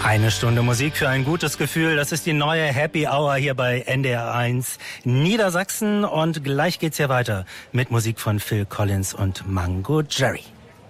Eine Stunde Musik für ein gutes Gefühl. Das ist die neue Happy Hour hier bei NDR1 Niedersachsen. Und gleich geht's hier weiter mit Musik von Phil Collins und Mango Jerry.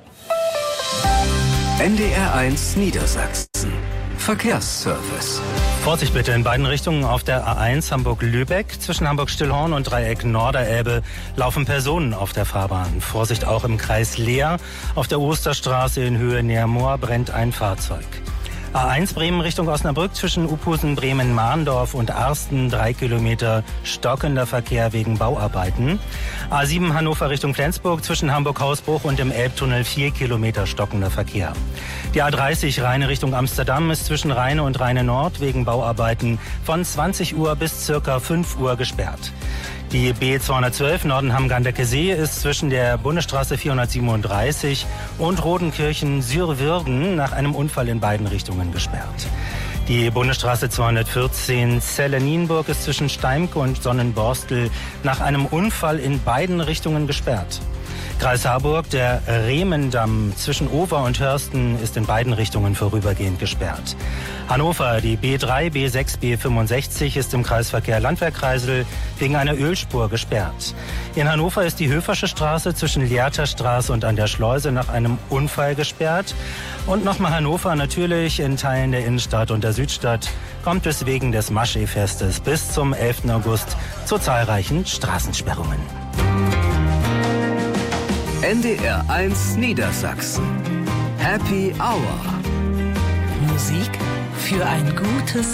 NDR1 Niedersachsen. Verkehrsservice. Vorsicht bitte in beiden Richtungen auf der A1 Hamburg-Lübeck. Zwischen Hamburg-Stillhorn und Dreieck Norderelbe laufen Personen auf der Fahrbahn. Vorsicht auch im Kreis Leer. Auf der Osterstraße in Höhe Neermoor brennt ein Fahrzeug. A1 Bremen Richtung Osnabrück zwischen Uphusen, Bremen-Mahndorf und Arsten 3 Kilometer stockender Verkehr wegen Bauarbeiten. A7 Hannover Richtung Flensburg zwischen Hamburg-Hausbruch und im Elbtunnel 4 Kilometer stockender Verkehr. Die A30 Rheine Richtung Amsterdam ist zwischen Rheine und Rheine Nord wegen Bauarbeiten von 20 Uhr bis circa 5 Uhr gesperrt. Die B212 Nordenham-Gandeckesee ist zwischen der Bundesstraße 437 und Rodenkirchen-Sürwürden nach einem Unfall in beiden Richtungen gesperrt. Die Bundesstraße 214 Celle-Nienburg ist zwischen Steimke und Sonnenborstel nach einem Unfall in beiden Richtungen gesperrt. Kreis Harburg, der Rehmendamm zwischen Over und Hörsten ist in beiden Richtungen vorübergehend gesperrt. Hannover, die B3, B6, B65 ist im Kreisverkehr Landwehrkreisel wegen einer Ölspur gesperrt. In Hannover ist die Höfersche Straße zwischen Lehrterstraße und an der Schleuse nach einem Unfall gesperrt. Und nochmal Hannover, natürlich in Teilen der Innenstadt und der Südstadt kommt es wegen des Maschee-Festes bis zum 11. August zu zahlreichen Straßensperrungen. NDR1 Niedersachsen. Happy Hour. Musik für ein gutes